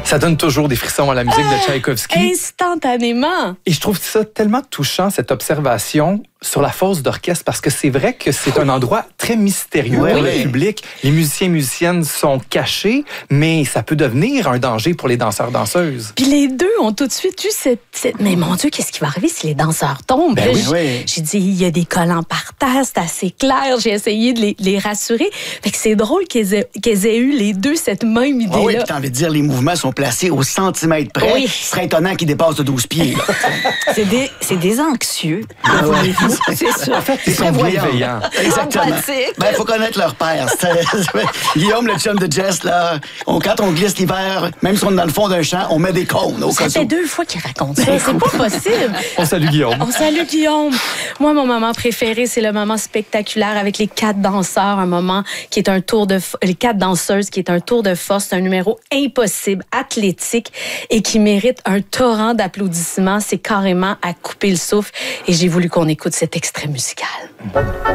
Ça donne toujours des frissons à la musique de Tchaïkovski. Instantanément. Et je trouve ça tellement touchant, cette observation sur la fosse d'orchestre, parce que c'est vrai que c'est un endroit très mystérieux pour le public. Les musiciens et musiciennes sont cachés, mais ça peut devenir un danger pour les danseurs-danseuses. Puis les deux ont tout de suite eu cette... Mais mon Dieu, qu'est-ce qui va arriver si les danseurs tombent? Ben J'ai dit, il y a des collants par terre, c'est assez clair. J'ai essayé de les rassurer. Fait que c'est drôle qu'ils aient eu les deux cette même idée-là. Oui, puis t'as envie de dire, les mouvements sont placés au centimètre près. Oui. Ce serait étonnant qu'ils dépassent de 12 pieds. C'est des anxieux. C'est ça. En fait, ils sont bienveillants. Exactement. Empathique. Ben, faut connaître leur père. Guillaume, le chum de Jess, là, quand on glisse l'hiver, même si on est dans le fond d'un champ, on met des cônes au cas Ça fait où. 2 fois qu'il raconte ça. C'est pas possible. On salue Guillaume. On salue Guillaume. Moi, mon moment préféré, c'est le moment spectaculaire avec les 4 danseurs. Un moment qui est un tour de... Les 4 danseuses qui est un tour de force. C'est un numéro impossible, athlétique et qui mérite un torrent d'applaudissements. C'est carrément à couper le souffle. Et j'ai voulu qu'on écoute cet extrait musical.